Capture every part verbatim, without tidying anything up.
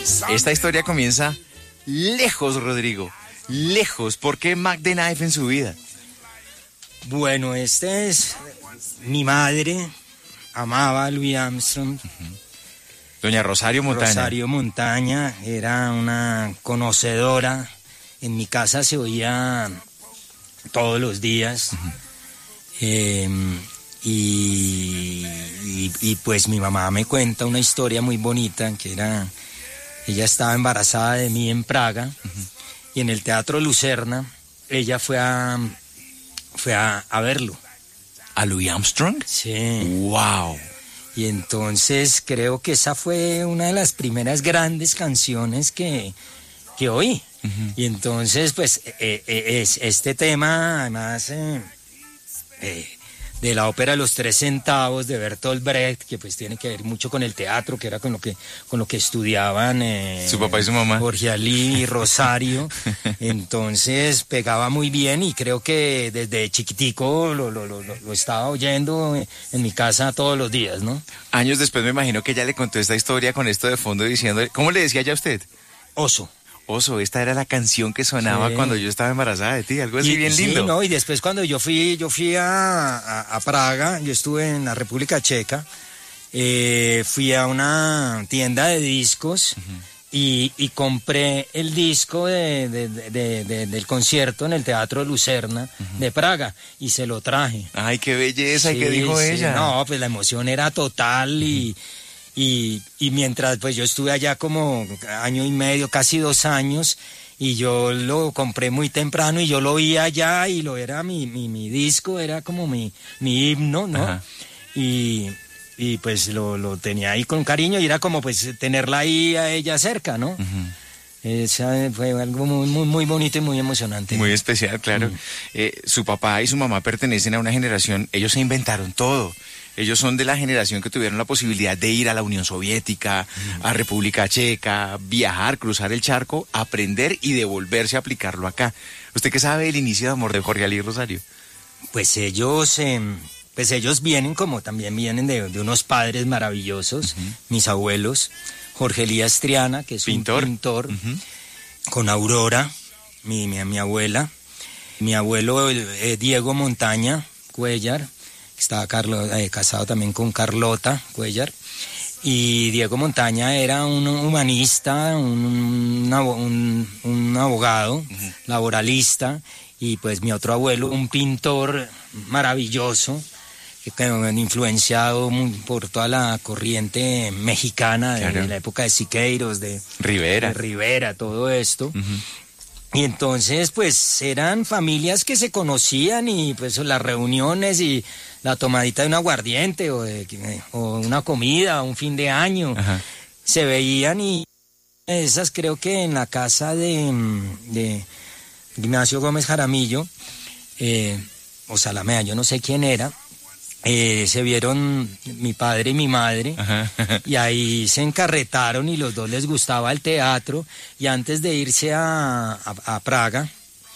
Esta historia comienza lejos, Rodrigo, lejos. ¿Por qué Mac the Knife en su vida? Bueno, esta es mi madre, amaba a Louis Armstrong. Uh-huh. Doña Rosario Montaña. Rosario Montaña era una conocedora. En mi casa se oía todos los días. Uh-huh. eh, y, y, y pues mi mamá me cuenta una historia muy bonita, que era, ella estaba embarazada de mí en Praga, uh-huh. y en el Teatro Lucerna ella fue a, fue a, a verlo. ¿A Louis Armstrong? Sí. ¡Wow! Y entonces creo que esa fue una de las primeras grandes canciones que, que oí. Uh-huh. Y entonces, pues, eh, eh, es, este tema, además, eh, eh, de la ópera Los Tres Centavos de Bertolt Brecht, que pues tiene que ver mucho con el teatro, que era con lo que, con lo que estudiaban eh, su papá y su mamá, Jorge Alí y Rosario. Entonces pegaba muy bien, y creo que desde chiquitico lo, lo, lo, lo estaba oyendo en mi casa todos los días, ¿no? Años después me imagino que ella le contó esta historia con esto de fondo, diciendo, ¿cómo le decía ya a usted? Oso. Oso, esta era la canción que sonaba, sí, cuando yo estaba embarazada de ti, algo así y, bien sí, lindo. No, y después cuando yo fui, yo fui a, a, a Praga, yo estuve en la República Checa, eh, fui a una tienda de discos, uh-huh. y, y compré el disco de, de, de, de, del concierto en el Teatro Lucerna, uh-huh. de Praga, y se lo traje. Ay, qué belleza, sí, ¿y qué dijo sí, ella? No, pues la emoción era total, uh-huh. y... Y, y mientras pues yo estuve allá como año y medio, casi dos años, y yo lo compré muy temprano y yo lo vi allá y lo era mi, mi, mi disco, era como mi, mi himno, ¿no? Ajá. Y, y pues lo, lo tenía ahí con cariño y era como pues tenerla ahí a ella cerca, ¿no? Uh-huh. Esa fue algo muy, muy, muy bonito y muy emocionante. Muy especial, claro. Mm. Eh, su papá y su mamá pertenecen a una generación, ellos se inventaron todo. Ellos son de la generación que tuvieron la posibilidad de ir a la Unión Soviética, mm. a República Checa, viajar, cruzar el charco, aprender y devolverse a aplicarlo acá. ¿Usted qué sabe del inicio de amor de Jorge Alí Rosario? Pues ellos, eh, pues ellos vienen como también vienen de, de unos padres maravillosos, uh-huh. mis abuelos, Jorge Elías Triana, que es pintor. un pintor, uh-huh. con Aurora, mi, mi, mi abuela, mi abuelo eh, Diego Montaña Cuellar, estaba Carlo, eh, casado también con Carlota Cuellar, y Diego Montaña era un humanista, un, un, un abogado, uh-huh. laboralista, y pues mi otro abuelo, un pintor maravilloso, que han influenciado muy por toda la corriente mexicana, claro. de, de la época de Siqueiros, de Rivera, de Rivera, todo esto. Uh-huh. Y entonces, pues, eran familias que se conocían y pues las reuniones y la tomadita de un aguardiente o, de, o una comida, un fin de año, uh-huh. se veían, y esas creo que en la casa de, de Ignacio Gómez Jaramillo, eh, o Salamea, yo no sé quién era, Eh, se vieron mi padre y mi madre, ajá, ajá. y ahí se encarretaron y los dos les gustaba el teatro, y antes de irse a, a, a Praga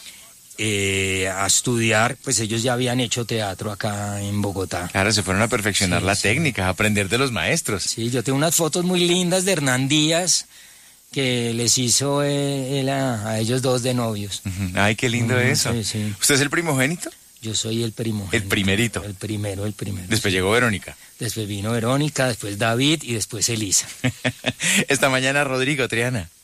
eh, a estudiar, pues ellos ya habían hecho teatro acá en Bogotá. Claro, se fueron a perfeccionar sí, la sí. técnica, a aprender de los maestros. Sí, yo tengo unas fotos muy lindas de Hernán Díaz que les hizo eh, él a, a ellos dos de novios. Uh-huh. Ay, qué lindo uh-huh, eso. Sí, sí. ¿Usted es el primogénito? Yo soy el primogénito. El primerito. El primero, el primero. Después sí. llegó Verónica. Después vino Verónica, después David y después Elisa. Esta mañana Rodrigo Triana.